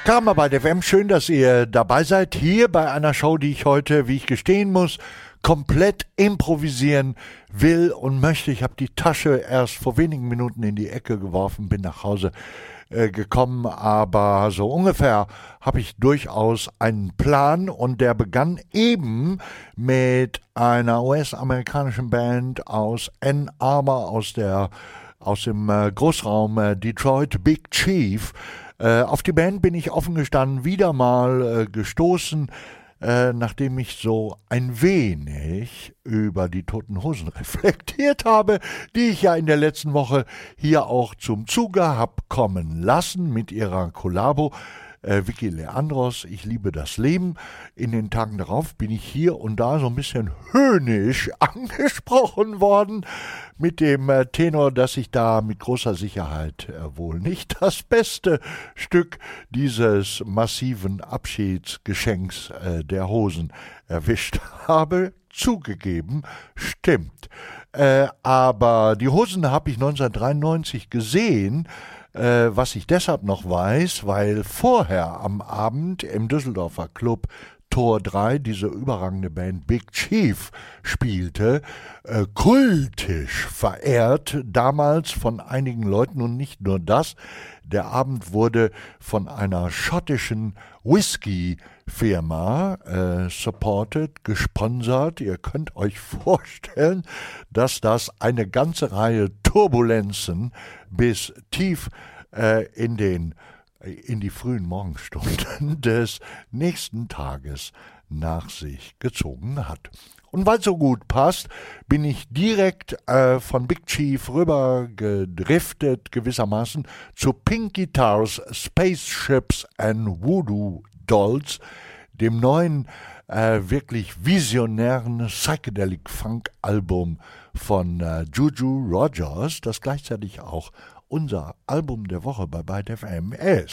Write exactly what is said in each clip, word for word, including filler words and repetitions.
Kramer bei der F M, schön, dass ihr dabei seid. Hier bei einer Show, die ich heute, wie ich gestehen muss, komplett improvisieren will und möchte. Ich habe die Tasche erst vor wenigen Minuten in die Ecke geworfen, bin nach Hause äh, gekommen, aber so ungefähr habe ich durchaus einen Plan und der begann eben mit einer U S-amerikanischen Band aus Ann Arbor, aus der aus dem äh, Großraum äh, Detroit, Big Chief. Äh, auf die Band bin ich offen gestanden wieder mal äh, gestoßen, äh, nachdem ich so ein wenig über die Toten Hosen reflektiert habe, die ich ja in der letzten Woche hier auch zum Zuge hab kommen lassen mit ihrer Kollabo. Äh, Vicky Leandros, ich liebe das Leben. In den Tagen darauf bin ich hier und da so ein bisschen höhnisch angesprochen worden mit dem äh, Tenor, dass ich da mit großer Sicherheit äh, wohl nicht das beste Stück dieses massiven Abschiedsgeschenks äh, der Hosen erwischt habe. Zugegeben, stimmt. Äh, aber die Hosen habe ich neunzehnhundertdreiundneunzig gesehen, Äh, was ich deshalb noch weiß, weil vorher am Abend im Düsseldorfer Club Tor drei diese überragende Band Big Chief spielte, äh, kultisch verehrt, damals von einigen Leuten und nicht nur das. Der Abend wurde von einer schottischen Whisky-Firma äh, supported, gesponsert. Ihr könnt euch vorstellen, dass das eine ganze Reihe Turbulenzen bis tief äh, in den in die frühen Morgenstunden des nächsten Tages nach sich gezogen hat. Und weil es so gut passt, bin ich direkt äh, von Big Chief rüber gedriftet, gewissermaßen, zu Pink Guitars, Spaceships and Voodoo Dolls, dem neuen, äh, wirklich visionären Psychedelic-Funk-Album von äh, Juju Rogers, das gleichzeitig auch unser Album der Woche bei Byte F M ist.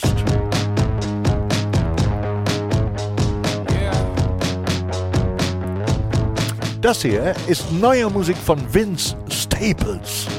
Das hier ist neue Musik von Vince Staples.